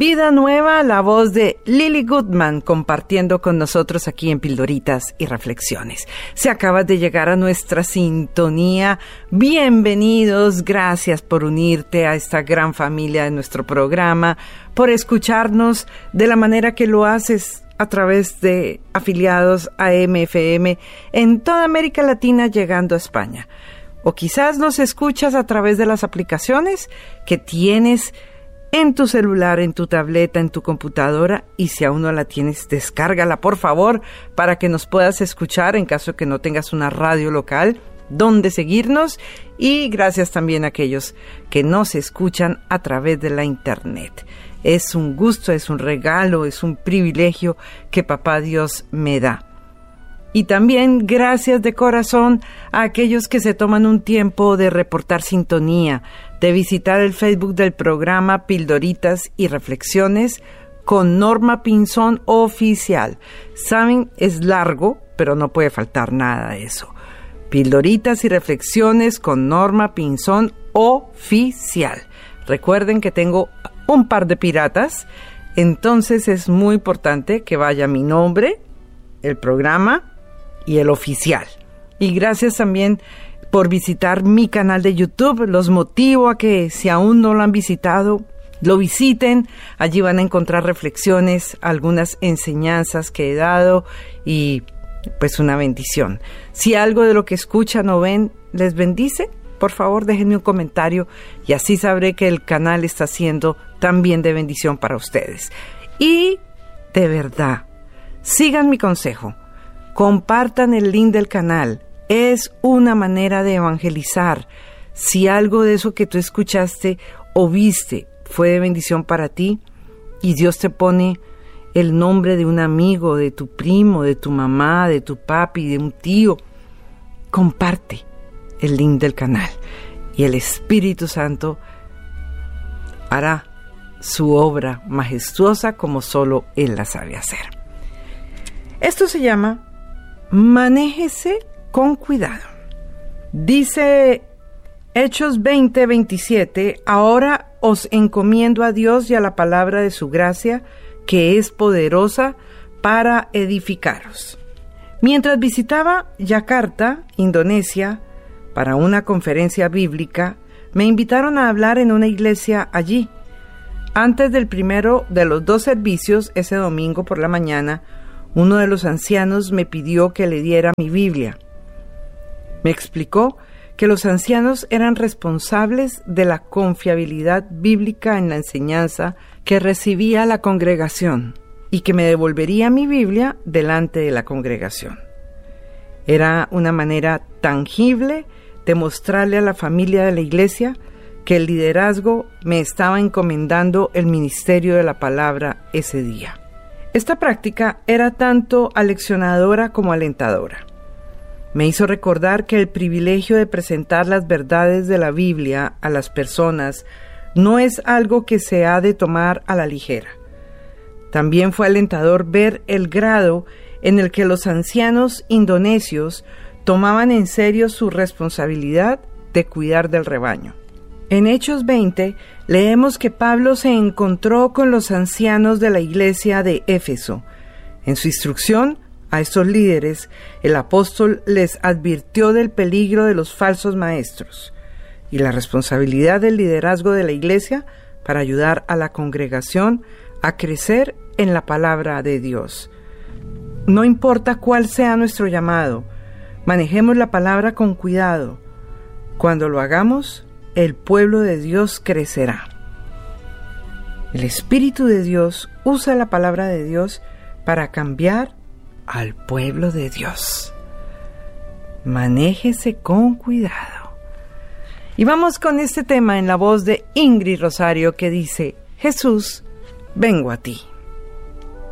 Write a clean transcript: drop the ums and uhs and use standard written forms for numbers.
Vida nueva, la voz de Lily Goodman compartiendo con nosotros aquí en Pildoritas y Reflexiones. Si acabas de llegar a nuestra sintonía, bienvenidos, gracias por unirte a esta gran familia de nuestro programa, por escucharnos de la manera que lo haces a través de afiliados a MFM en toda América Latina llegando a España. O quizás nos escuchas a través de las aplicaciones que tienes en tu celular, en tu tableta, en tu computadora, y si aún no la tienes, descárgala por favor para que nos puedas escuchar en caso de que no tengas una radio local donde seguirnos, y gracias también a aquellos que nos escuchan a través de la internet. Es un gusto, es un regalo, es un privilegio que Papá Dios me da. Y también gracias de corazón a aquellos que se toman un tiempo de reportar sintonía, de visitar el Facebook del programa Pildoritas y Reflexiones con Norma Pinzón Oficial. Saben, es largo, pero no puede faltar nada de eso. Pildoritas y Reflexiones con Norma Pinzón Oficial. Recuerden que tengo un par de piratas, entonces es muy importante que vaya mi nombre, el programa y el oficial. Y gracias también por visitar mi canal de YouTube. Los motivo a que, si aún no lo han visitado, lo visiten. Allí van a encontrar reflexiones, algunas enseñanzas que he dado y pues una bendición. Si algo de lo que escuchan o ven les bendice, por favor déjenme un comentario y así sabré que el canal está siendo también de bendición para ustedes. Y de verdad, sigan mi consejo. Compartan el link del canal. Es una manera de evangelizar. Si algo de eso que tú escuchaste o viste fue de bendición para ti y Dios te pone el nombre de un amigo, de tu primo, de tu mamá, de tu papi, de un tío, comparte el link del canal y el Espíritu Santo hará su obra majestuosa como solo Él la sabe hacer. Esto se llama manéjese con cuidado. Dice Hechos 20:27, ahora os encomiendo a Dios y a la palabra de su gracia, que es poderosa para edificaros. Mientras visitaba Yakarta, Indonesia, para una conferencia bíblica, me invitaron a hablar en una iglesia allí. Antes del primero de los dos servicios, ese domingo por la mañana, uno de los ancianos me pidió que le diera mi Biblia. Me explicó que los ancianos eran responsables de la confiabilidad bíblica en la enseñanza que recibía la congregación y que me devolvería mi Biblia delante de la congregación. Era una manera tangible de mostrarle a la familia de la iglesia que el liderazgo me estaba encomendando el ministerio de la palabra ese día. Esta práctica era tanto aleccionadora como alentadora. Me hizo recordar que el privilegio de presentar las verdades de la Biblia a las personas no es algo que se ha de tomar a la ligera. También fue alentador ver el grado en el que los ancianos indonesios tomaban en serio su responsabilidad de cuidar del rebaño. En Hechos 20 leemos que Pablo se encontró con los ancianos de la iglesia de Éfeso. En su instrucción a estos líderes, el apóstol les advirtió del peligro de los falsos maestros y la responsabilidad del liderazgo de la iglesia para ayudar a la congregación a crecer en la palabra de Dios. No importa cuál sea nuestro llamado, manejemos la palabra con cuidado. Cuando lo hagamos, el pueblo de Dios crecerá. El Espíritu de Dios usa la palabra de Dios para cambiar al pueblo de Dios. Manéjese con cuidado. Y vamos con este tema en la voz de Ingrid Rosario que dice: Jesús, vengo a ti.